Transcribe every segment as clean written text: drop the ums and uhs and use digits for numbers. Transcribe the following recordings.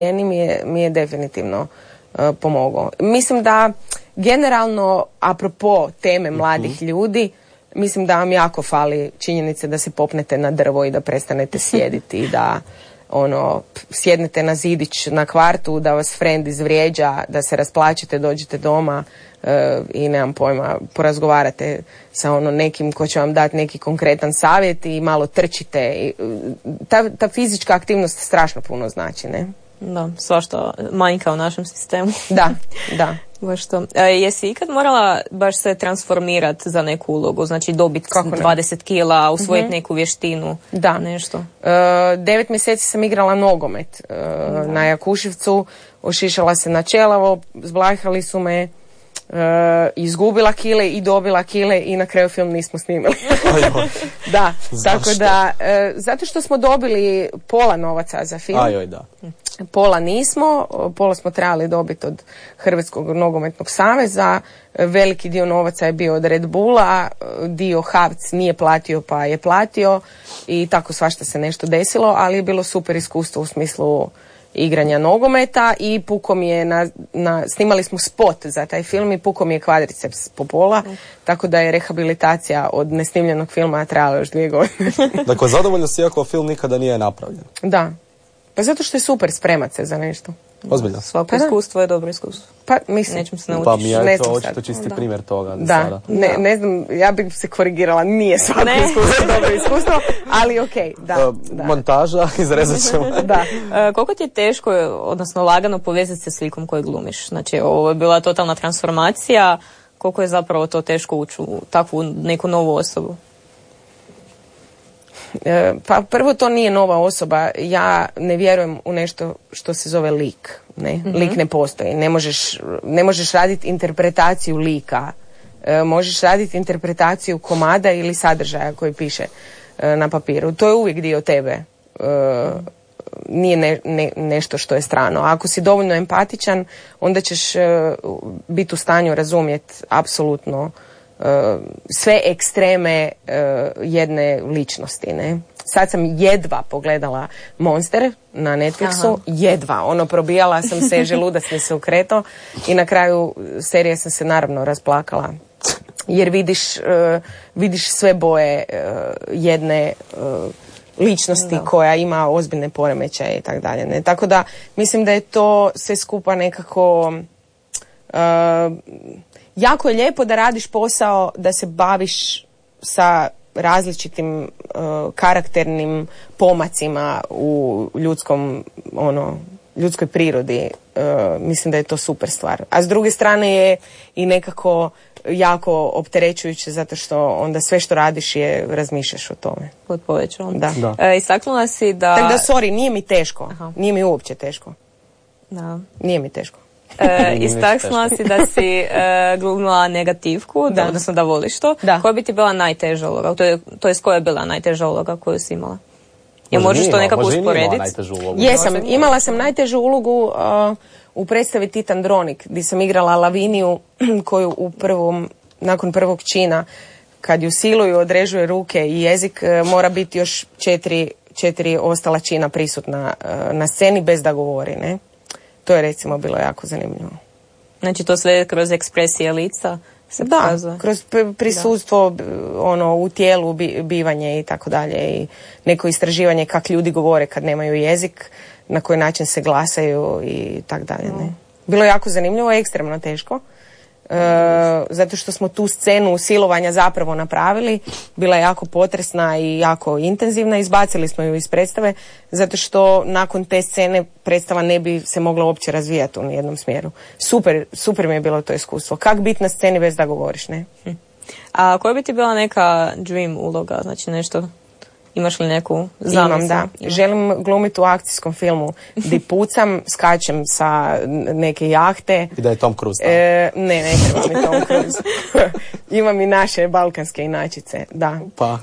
mi je definitivno pomogao. Mislim da generalno, apropo teme mladih ljudi, mislim da vam jako fali činjenice da se popnete na drvo i da prestanete sjediti i da sjednete na zidić na kvartu, da vas friend izvrijeđa, da se rasplačete, dođete doma i nemam pojma, porazgovarate sa nekim ko će vam dati neki konkretan savjet i malo trčite. Ta fizička aktivnost strašno puno znači, ne? Da, svašta manjka u našem sistemu. Da. Baš to. Jesi ikad morala baš se transformirati za neku ulogu? Znači dobiti 20 kila, usvojiti neku vještinu? Da. Nešto? 9 mjeseci sam igrala nogomet na Jakuševcu, ošišala se na čelavo, zblajhali su me, izgubila kile i dobila kile i na kraju film nismo snimili. Da, tako da, zato što smo dobili pola novaca za film. Da. Pola nismo, pola smo trebali dobiti od Hrvatskog nogometnog saveza, veliki dio novaca je bio od Red Bulla, dio HAVC nije platio pa je platio i tako svašta se nešto desilo, ali je bilo super iskustvo u smislu igranja nogometa i puko mi je snimali smo spot za taj film i puko mi je kvadriceps po pola, tako da je rehabilitacija od nesnimljenog filma trajala još 2 godine. Dakle, zadovoljno si iako film nikada nije napravljen. Da. Pa zato što je super spremat se za nešto. Ozbiljno. Svako iskustvo je dobro iskustvo. Pa mislim. Nećem se naučiš. Pa mi je to očito čisti primjer toga. Da. Ne znam, ja bih se korigirala, nije svako iskustvo dobro iskustvo, ali okej, da. Montaža, izrezat ćemo. Da. Koliko ti je teško, odnosno lagano povezati se s likom koji glumiš? Znači, ovo je bila totalna transformacija. Koliko je zapravo to teško ući u takvu neku novu osobu? Pa prvo, to nije nova osoba. Ja ne vjerujem u nešto što se zove lik. Ne? Lik ne postoji. Ne možeš raditi interpretaciju lika. Možeš raditi interpretaciju komada ili sadržaja koji piše na papiru. To je uvijek dio tebe. Nije nešto što je strano. Ako si dovoljno empatičan, onda ćeš biti u stanju razumjeti apsolutno sve ekstreme jedne ličnosti, ne? Sad sam jedva pogledala Monster na Netflixu, jedva, probijala sam se, želudac mi se ukretao i na kraju serije sam se naravno rasplakala, jer vidiš sve boje jedne ličnosti koja ima ozbiljne poremećaje i tako dalje, ne? Tako da mislim da je to sve skupa nekako jako je lijepo da radiš posao, da se baviš sa različitim karakternim pomacima u ljudskoj prirodi. Mislim da je to super stvar. A s druge strane je i nekako jako opterećujuće zato što onda sve što radiš razmišljaš o tome. Pod povećalom. Da. Istaknula si da... Tako da, sorry, nije mi teško. Nije mi uopće teško. Da. Nije mi teško. Istaknula si da si glumila negativku, odnosno da voliš to. Koja bi ti bila najteža uloga? To je koja je bila najteža uloga koju si imala? Možeš to nekako usporediti? Jesam, imala sam najtežu ulogu u predstavi Titan Dronik, gdje sam igrala Laviniju koju nakon prvog čina, kad ju siluju, odrežuje ruke i jezik, mora biti još 4 ostala čina prisutna na sceni bez da govori, ne? To je recimo bilo jako zanimljivo. Znači to sve kroz ekspresije lica se pokazuje? Da, kroz prisustvo u tijelu, bivanje i tako dalje i neko istraživanje kak ljudi govore kad nemaju jezik, na koji način se glasaju i tako dalje. Ne? Bilo je jako zanimljivo, ekstremno teško. Zato što smo tu scenu silovanja zapravo napravili, bila je jako potresna i jako intenzivna, izbacili smo ju iz predstave zato što nakon te scene predstava ne bi se mogla uopće razvijati u nijednom smjeru. Super mi je bilo to iskustvo. Kak biti na sceni bez da govoriš, ne? A koja bi ti bila neka dream uloga, znači nešto? Imaš li neku zamisao? Imam, da. Želim glumiti u akcijskom filmu di pucam, skačem sa neke jahte. I da je Tom Cruise. Ne treba mi Tom Cruise. Imam i naše balkanske inačice, da. Pa,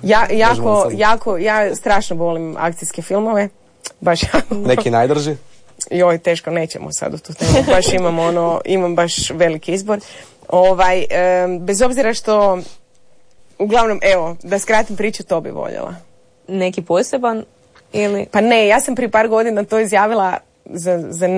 ja strašno volim akcijske filmove. Baš neki najdrži? Joj, teško, nećemo sad u tu temu. Baš imam baš veliki izbor. Bez obzira što, uglavnom, evo, da skratim priču, to bi voljela. Neki poseban ili... Pa ne, ja sam prije par godina to izjavila za